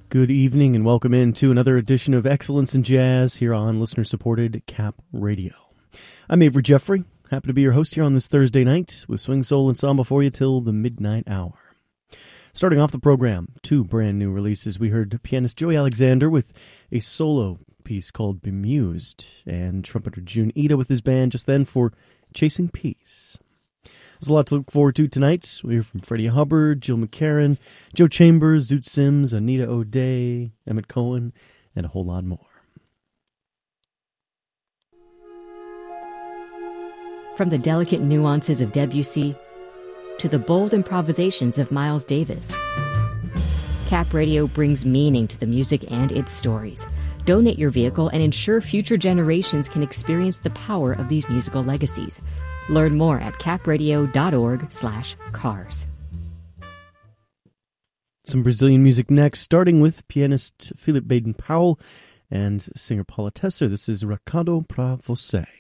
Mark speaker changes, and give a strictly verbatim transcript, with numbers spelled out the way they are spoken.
Speaker 1: Good evening and welcome in to another edition of Excellence in Jazz here on listener-supported Cap Radio. I'm Avery Jeffrey, happy to be your host here on this Thursday night with Swing Soul Ensemble for you till the midnight hour. Starting off the program, two brand new releases. We heard pianist Joey Alexander with a solo piece called Bemused, and trumpeter Jun Ida with his band just then for Chasing Peace. There's a lot to look forward to tonight. We hear from Freddie Hubbard, Jill McCarran, Joe Chambers, Zoot Sims, Anita O'Day, Emmett Cohen, and a whole lot more.
Speaker 2: From the delicate nuances of Debussy to the bold improvisations of Miles Davis, Cap Radio brings meaning to the music and its stories. Donate your vehicle and ensure future generations can experience the power of these musical legacies. Learn more at capradio.org slash cars.
Speaker 1: Some Brazilian music next, starting with pianist Philip Baden-Powell and singer Paula Tesser. This is Recado Pra Você.